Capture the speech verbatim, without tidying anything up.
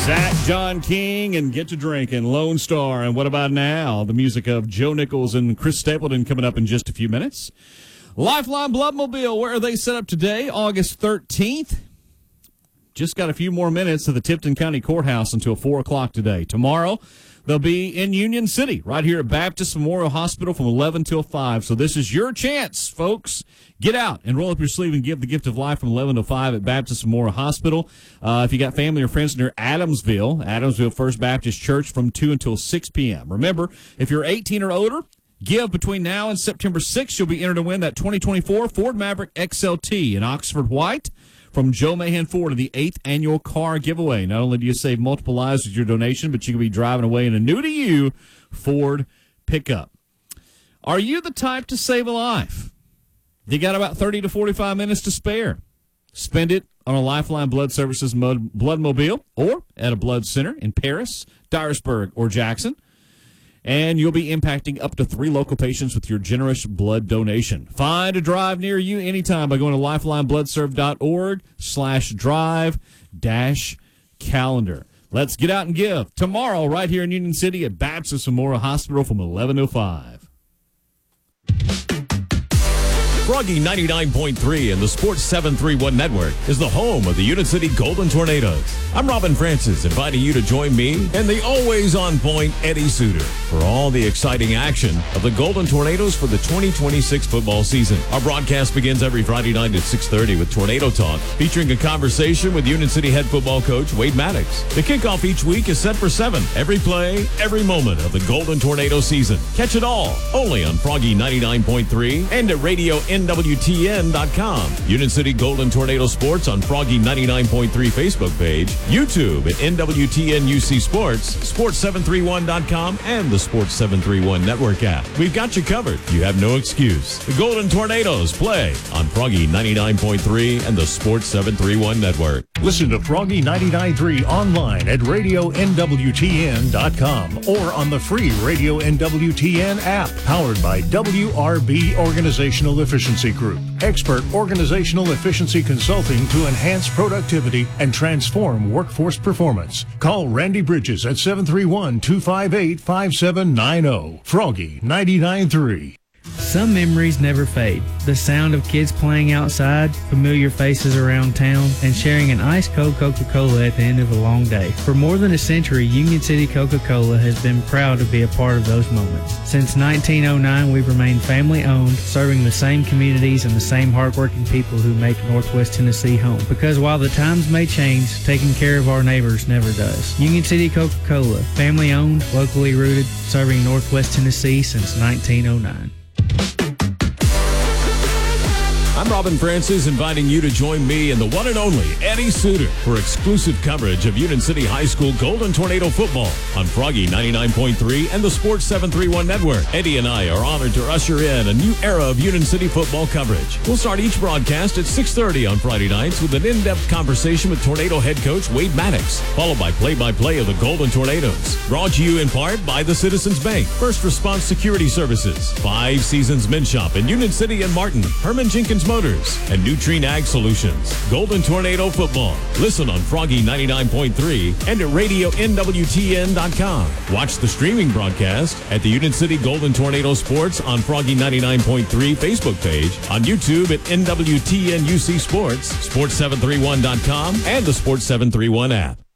Zach John King and Get to Drinking, Lone Star. And what about now? The music of Joe Nichols and Chris Stapleton coming up in just a few minutes. Lifeline Bloodmobile, where are they set up today? August thirteenth. Just got a few more minutes of the Tipton County Courthouse until four o'clock today. Tomorrow, they'll be in Union City, right here at Baptist Memorial Hospital from eleven till five. So this is your chance, folks. Get out and roll up your sleeve and give the gift of life from eleven to five at Baptist Memorial Hospital. Uh, if you got family or friends near Adamsville, Adamsville First Baptist Church from two until six p.m. Remember, if you're eighteen or older, give between now and September sixth. You'll be entered to win that twenty twenty-four Ford Maverick X L T in Oxford White from Joe Mahan Ford in the eighth annual car giveaway. Not only do you save multiple lives with your donation, but you can be driving away in a new-to-you Ford pickup. Are you the type to save a life? You got about thirty to forty-five minutes to spare. Spend it on a Lifeline Blood Services Bloodmobile or at a blood center in Paris, Dyersburg, or Jackson. And you'll be impacting up to three local patients with your generous blood donation. Find a drive near you anytime by going to lifelinebloodserve.org slash drive dash calendar. Let's get out and give tomorrow right here in Union City at Baptist Memorial Hospital from eleven to five. Froggy ninety-nine point three and the Sports seven thirty-one Network is the home of the Union City Golden Tornadoes. I'm Robin Francis, inviting you to join me and the always on point Eddie Suter for all the exciting action of the Golden Tornadoes for the twenty twenty-six football season. Our broadcast begins every Friday night at six thirty with Tornado Talk, featuring a conversation with Union City head football coach Wade Maddox. The kickoff each week is set for seven. Every play, every moment of the Golden Tornado season. Catch it all only on Froggy ninety-nine point three and at Radio N W T N dot com. Union City Golden Tornado Sports on Froggy ninety-nine point three Facebook page, YouTube at N W T N U C Sports, Sports seven thirty-one dot com, and the Sports seven thirty-one Network app. We've got you covered. You have no excuse. The Golden Tornadoes play on Froggy ninety-nine point three and the Sports seven thirty-one Network. Listen to Froggy ninety-nine point three online at Radio N W T N dot com or on the free Radio N W T N app, powered by W R B Organizational Efficiency Group. Expert organizational efficiency consulting to enhance productivity and transform workforce performance. Call Randy Bridges at seven three one, two five eight, five seven nine zero. Froggy ninety-nine point three. Some memories never fade. The sound of kids playing outside, familiar faces around town, and sharing an ice-cold Coca-Cola at the end of a long day. For more than a century, Union City Coca-Cola has been proud to be a part of those moments. Since nineteen oh nine, we've remained family-owned, serving the same communities and the same hardworking people who make Northwest Tennessee home. Because while the times may change, taking care of our neighbors never does. Union City Coca-Cola, family-owned, locally rooted, serving Northwest Tennessee since nineteen oh nine. I'm Robin Francis, inviting you to join me and the one and only Eddie Suter for exclusive coverage of Union City High School Golden Tornado football on Froggy ninety-nine point three and the Sports seven thirty-one Network. Eddie and I are honored to usher in a new era of Union City football coverage. We'll start each broadcast at six thirty on Friday nights with an in-depth conversation with Tornado head coach Wade Maddox, followed by play-by-play of the Golden Tornadoes. Brought to you in part by the Citizens Bank, First Response Security Services, Five Seasons Men's Shop in Union City and Martin, Herman Jenkins Motors, and Nutrien Ag Solutions. Golden Tornado Football. Listen on Froggy ninety-nine point three and at Radio N W T N dot com. Watch the streaming broadcast at the Union City Golden Tornado Sports on Froggy ninety-nine point three Facebook page, on YouTube at N W T N U C Sports, Sports seven thirty-one dot com, and the Sports seven thirty-one app.